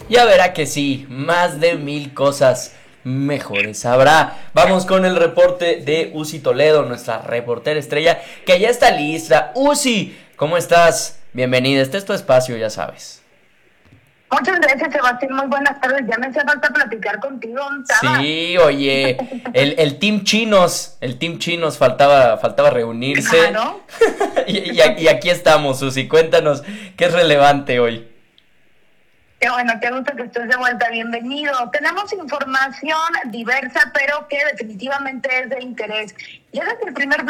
Ya verá que sí, más de 1000 cosas mejores habrá. Vamos con el reporte de Uzi Toledo, nuestra reportera estrella, que ya está lista. Uzi, ¿cómo estás? Bienvenida, este es tu espacio, ya sabes. Muchas gracias, Sebastián. Muy buenas tardes. Ya me hacía falta platicar contigo. ¿Dónde estabas? Sí, oye, el team chinos faltaba reunirse. Claro. Y aquí estamos, Uzi, cuéntanos qué es relevante hoy. Qué bueno, qué gusto que estés de vuelta. Bienvenido. Tenemos información diversa, pero que definitivamente es de interés. Ya desde el primer